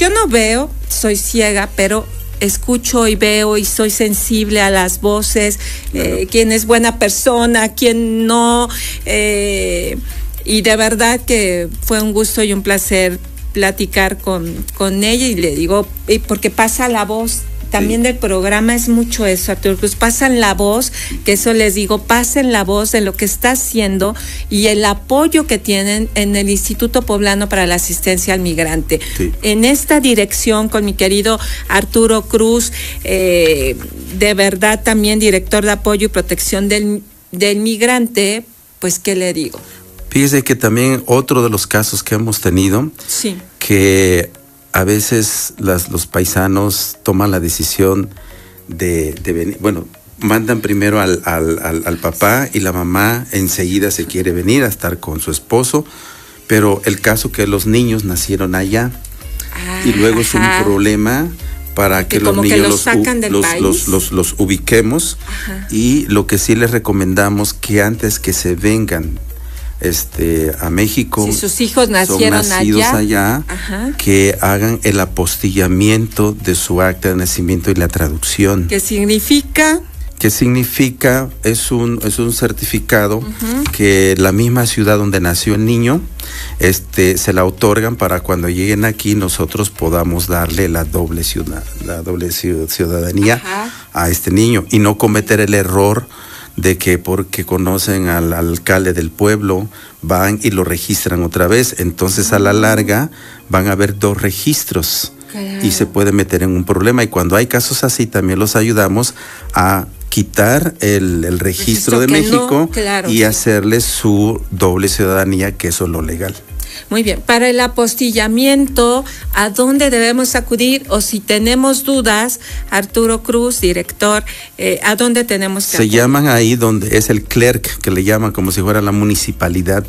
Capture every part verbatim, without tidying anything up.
yo no veo, soy ciega, pero escucho y veo y soy sensible a las voces, claro. eh, quién es buena persona, quién no, eh, y de verdad que fue un gusto y un placer platicar con, con ella, y le digo, y porque pasa la voz. También sí. Del programa es mucho eso, Arturo Cruz, pasan la voz, que eso les digo, pasen la voz de lo que está haciendo y el apoyo que tienen en el Instituto Poblano para la Asistencia al Migrante. Sí. En esta dirección con mi querido Arturo Cruz, eh, de verdad también director de apoyo y protección del, del migrante, pues, ¿qué le digo? Fíjese que también otro de los casos que hemos tenido, sí. que a veces las, los paisanos toman la decisión de, de venir, bueno, mandan primero al, al, al, al papá y la mamá enseguida se quiere venir a estar con su esposo, pero el caso que los niños nacieron allá ah, y luego es un problema para que, que los niños que los, los, los, los, los, los ubiquemos. Ajá. Y lo que sí les recomendamos que antes que se vengan Este, a México, si sus hijos nacieron son nacidos allá, allá que hagan el apostillamiento de su acta de nacimiento y la traducción. ¿Qué significa? ¿Qué significa? Es un, es un certificado uh-huh. que la misma ciudad donde nació el niño este, se la otorgan para cuando lleguen aquí nosotros podamos darle la doble, ciudad, la doble ciudadanía uh-huh. a este niño y no cometer el error de que porque conocen al, al alcalde del pueblo van y lo registran otra vez, entonces a la larga van a haber dos registros claro. y se puede meter en un problema, y cuando hay casos así también los ayudamos a quitar el, el registro, registro de México no, claro, y sí. hacerles su doble ciudadanía, que eso es lo legal. Muy bien, para el apostillamiento, ¿a dónde debemos acudir? O si tenemos dudas, Arturo Cruz, director, eh, ¿a dónde tenemos que Se acudir? llaman ahí donde es el clerk, que le llaman como si fuera la municipalidad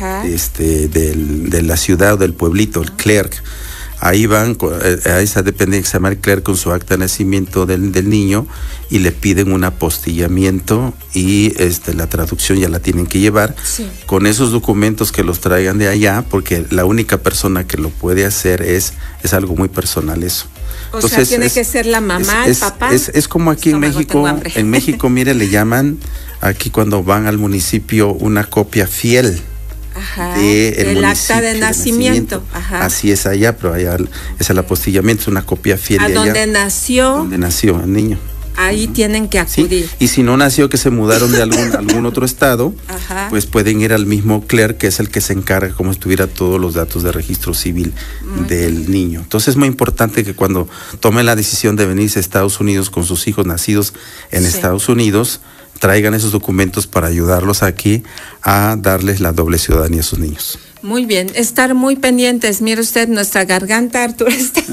este, del, de la ciudad o del pueblito, el clerk. Ahí van, a esa dependencia se llama el clerk con su acta de nacimiento del, del niño y le piden un apostillamiento y este, la traducción ya la tienen que llevar sí. con esos documentos que los traigan de allá, porque la única persona que lo puede hacer es, es algo muy personal eso. O Entonces, sea, tiene es, que ser la mamá, es, el papá. Es, es, es como aquí Estómago, en México, en México, mire, le llaman aquí cuando van al municipio una copia fiel. Ajá, de el del acta de nacimiento. nacimiento. Ajá. Así es allá, pero allá es el apostillamiento, es una copia fiel a de allá. A donde nació. Donde nació el niño. Ahí uh-huh. tienen que acudir. Sí. Y si no nació, que se mudaron de algún, algún otro estado, Ajá. pues pueden ir al mismo clerk, que es el que se encarga como si tuviera todos los datos de registro civil muy del bien. niño. Entonces es muy importante que cuando tomen la decisión de venirse a Estados Unidos con sus hijos nacidos en sí. Estados Unidos, traigan esos documentos para ayudarlos aquí a darles la doble ciudadanía a sus niños. Muy bien, estar muy pendientes. Mire usted, nuestra garganta, Arturo, está...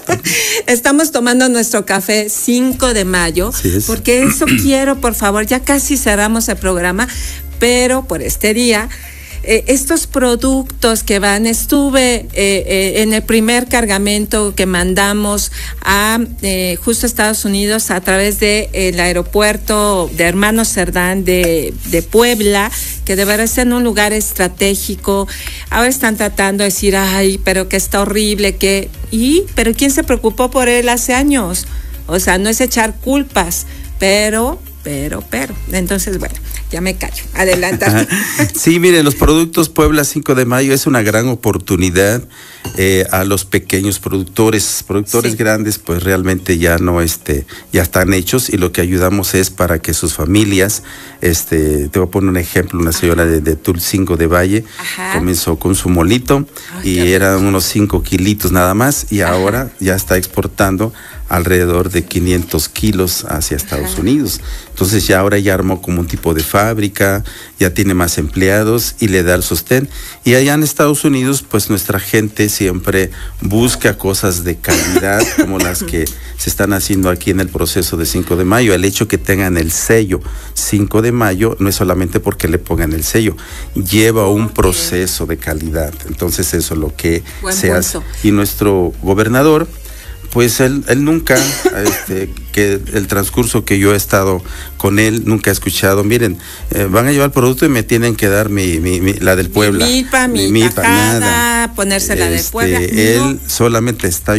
estamos tomando nuestro café cinco de mayo, sí es. Porque eso quiero, por favor, ya casi cerramos el programa, pero por este día... Eh, estos productos que van, estuve eh, eh, en el primer cargamento que mandamos a eh, justo Estados Unidos a través del de, eh, aeropuerto de Hermanos Cerdán de, de Puebla, que de verdad está en un lugar estratégico. Ahora están tratando de decir, ay, pero que está horrible, que y pero ¿quién se preocupó por él hace años? O sea, no es echar culpas, pero, pero, pero. Entonces, bueno. Ya me callo. Adelante. Sí, miren, los productos Puebla cinco de mayo es una gran oportunidad eh, a los pequeños productores. Productores sí. grandes, pues realmente ya no, este, ya están hechos, y lo que ayudamos es para que sus familias, este, te voy a poner un ejemplo, una señora de, de Tulcingo de Valle, Ajá. comenzó con su molito Ay, y eran rico. unos cinco kilitos nada más, y Ajá. ahora ya está exportando alrededor de quinientos kilos hacia Estados Ajá. Unidos. Entonces ya ahora ya armó como un tipo de fábrica, ya tiene más empleados y le da el sostén. Y allá en Estados Unidos, pues nuestra gente siempre busca cosas de calidad como las que se están haciendo aquí en el proceso de cinco de mayo. El hecho que tengan el sello cinco de mayo no es solamente porque le pongan el sello, lleva un proceso de calidad. Entonces eso es lo que Buen se punto. hace. Y nuestro gobernador, pues él, él nunca, este, que el transcurso que yo he estado con él, nunca he escuchado, miren, eh, van a llevar el producto y me tienen que dar mi, mi, mi la del Puebla. Mi milpa, mi, mi milpa, nada. Ponerse la este, de Puebla. Él no. solamente está